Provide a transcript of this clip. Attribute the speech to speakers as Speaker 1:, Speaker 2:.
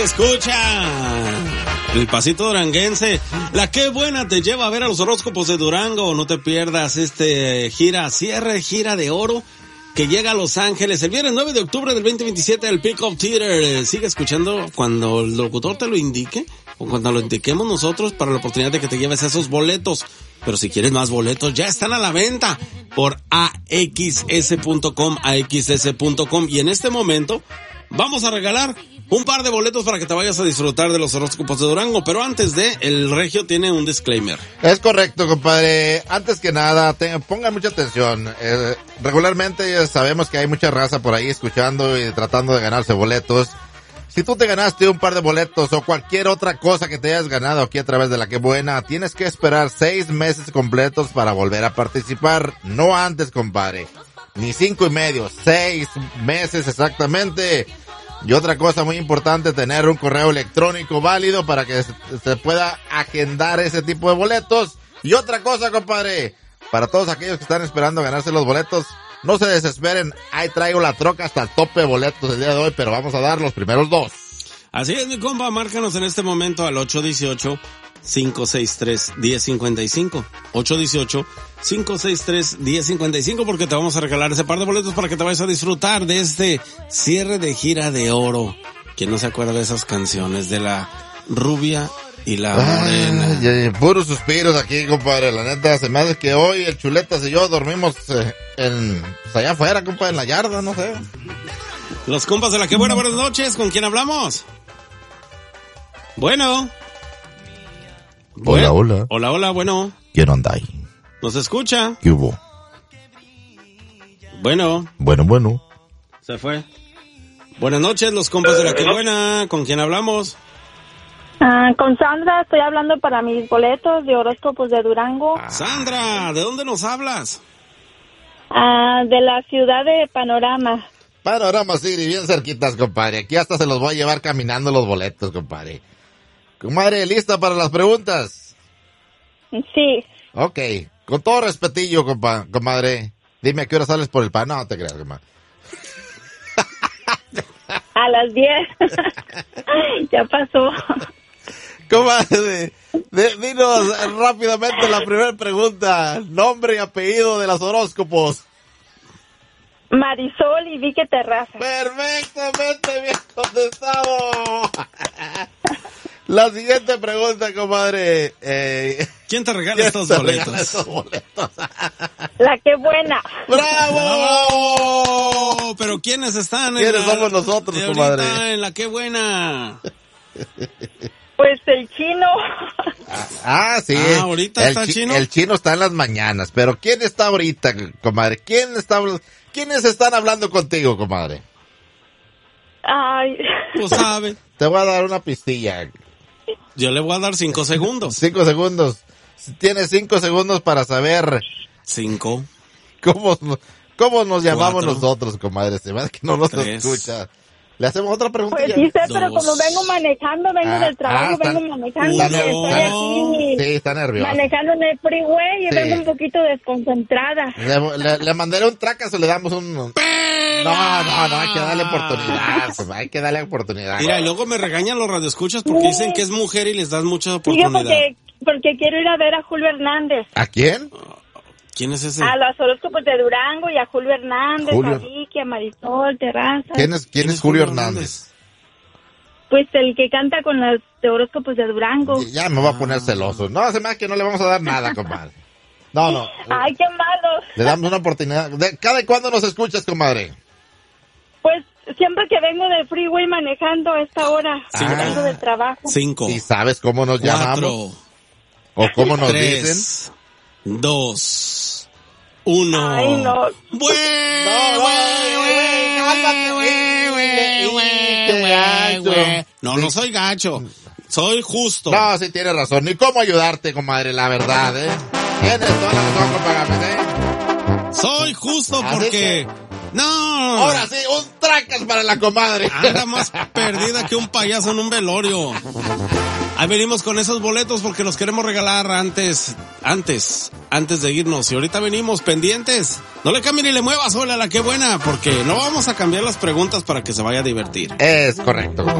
Speaker 1: Escucha, el pasito duranguense, la que buena te lleva a ver a los horóscopos de Durango. No te pierdas gira de oro que llega a Los Ángeles el viernes 9 de octubre del 2027 al Peak of Theater. Sigue escuchando cuando el locutor te lo indique o cuando lo indiquemos nosotros para la oportunidad de que te lleves esos boletos. Pero si quieres más boletos, ya están a la venta por axs.com, axs.com. Y en este momento vamos a regalar un par de boletos para que te vayas a disfrutar de los horóscopos de Durango. Pero antes el Regio tiene un disclaimer.
Speaker 2: Es correcto, compadre. Antes que nada, pongan mucha atención. Regularmente sabemos que hay mucha raza por ahí escuchando y tratando de ganarse boletos. Si tú te ganaste un par de boletos o cualquier otra cosa que te hayas ganado aquí a través de La Que Buena, tienes que esperar 6 meses completos para volver a participar. No antes, compadre. Ni 5 y medio, 6 meses exactamente. Y otra cosa muy importante, tener un correo electrónico válido para que se pueda agendar ese tipo de boletos. Y otra cosa, compadre, para todos aquellos que están esperando ganarse los boletos, no se desesperen, ahí traigo la troca hasta el tope de boletos el día de hoy, pero vamos a dar los primeros 2.
Speaker 1: Así es, mi compa, márcanos en este momento al 818-563-1055. 818-563-1055 porque te vamos a regalar ese par de boletos para que te vayas a disfrutar de este cierre de gira de oro. ¿Quién no se acuerda de esas canciones de la rubia y la morena?
Speaker 2: Puros suspiros aquí, compadre. La neta, se me hace que hoy el Chuletas y yo dormimos allá afuera, compadre, en la yarda, no sé.
Speaker 1: Los compas de La Que Buena, buenas noches. ¿Con quién hablamos? Bueno.
Speaker 2: Hola.
Speaker 1: Hola, bueno.
Speaker 2: ¿Quién anda ahí?
Speaker 1: ¿Nos escucha?
Speaker 2: ¿Qué hubo?
Speaker 1: Bueno.
Speaker 2: Se
Speaker 1: fue. Buenas noches, los compas de La Que Buena. ¿Con quién hablamos?
Speaker 3: Con Sandra, estoy hablando para mis boletos de horóscopos de Durango.
Speaker 1: Sandra, ¿de dónde nos hablas?
Speaker 3: De la ciudad de Panorama.
Speaker 2: Panorama City, bien cerquitas, compadre. Aquí hasta se los voy a llevar caminando los boletos, compadre. Comadre, ¿lista para las preguntas?
Speaker 3: Sí.
Speaker 2: Ok, con todo respetillo, comadre. Dime a qué hora sales por el pan. No te creas, comadre.
Speaker 3: A las 10. Ya pasó.
Speaker 2: Comadre, dinos rápidamente la primera pregunta. Nombre y apellido de los horóscopos.
Speaker 3: Marisol y Vicky Terraza.
Speaker 2: Perfectamente bien contestado. La siguiente pregunta, comadre.
Speaker 1: ¿Quién te regala estos boletos?
Speaker 3: La Que Buena.
Speaker 2: ¡Bravo!
Speaker 1: Pero ¿quiénes están?
Speaker 2: ¿Quiénes somos nosotros, comadre?
Speaker 1: En La Que Buena.
Speaker 3: Pues el Chino.
Speaker 2: Sí.
Speaker 1: ¿Ahorita está Chino?
Speaker 2: El Chino está en las mañanas, pero ¿quién está ahorita, comadre? ¿Quiénes están hablando contigo, comadre?
Speaker 3: Ay.
Speaker 1: Pues sabe.
Speaker 2: Te voy a dar una pistilla.
Speaker 1: Yo le voy a dar 5 segundos.
Speaker 2: 5 segundos. Tienes 5 segundos para saber.
Speaker 1: 5.
Speaker 2: ¿Cómo nos llamamos
Speaker 1: 4,
Speaker 2: nosotros, comadre? Se ve que no nos
Speaker 1: 3,
Speaker 2: escucha. ¿Le hacemos otra pregunta?
Speaker 3: Pues sí sé,
Speaker 1: 2,
Speaker 3: pero como vengo manejando, vengo del trabajo, vengo manejando. Estoy aquí.
Speaker 2: Sí, está nerviosa.
Speaker 3: Manejando en el freeway y vengo un poquito desconcentrada.
Speaker 2: Le mandaré un tracas o le damos un... No, hay que darle oportunidad. Hay que darle oportunidad.
Speaker 1: Mira, y luego me regañan los radioescuchas porque dicen que es mujer y les das mucha oportunidad.
Speaker 3: Digo porque quiero ir a ver a Julio Hernández.
Speaker 2: ¿A quién?
Speaker 1: ¿Quién es ese?
Speaker 3: A los horóscopos de Durango y a Julio Hernández, a Vicky, a Marisol, Terraza.
Speaker 2: ¿Quién es Julio Hernández?
Speaker 3: Pues el que canta con los horóscopos de Durango.
Speaker 2: Ya me voy a poner celoso. No, se me hace que no le vamos a dar nada, compadre. No.
Speaker 3: Ay, qué malo.
Speaker 2: Le damos una oportunidad. ¿Cada cuándo nos escuchas, comadre?
Speaker 3: Pues siempre que vengo del freeway manejando a esta hora, saliendo del trabajo.
Speaker 1: 5.
Speaker 2: ¿Y sabes cómo nos llamamos? ¿O cómo nos
Speaker 1: 3,
Speaker 2: dicen?
Speaker 1: 2, 1.
Speaker 3: Ay, no.
Speaker 1: No soy gacho. Soy justo.
Speaker 2: No, sí tienes razón. Ni cómo ayudarte, comadre, la verdad, Tienes toda la razón, compadre,
Speaker 1: Soy justo porque... No.
Speaker 2: Ahora sí, un tracas para la comadre.
Speaker 1: Anda más perdida que un payaso en un velorio. Ahí venimos con esos boletos porque los queremos regalar antes de irnos. Y ahorita venimos pendientes. No le cambie ni le mueva sola a La Que Buena porque no vamos a cambiar las preguntas para que se vaya a divertir.
Speaker 2: Es correcto.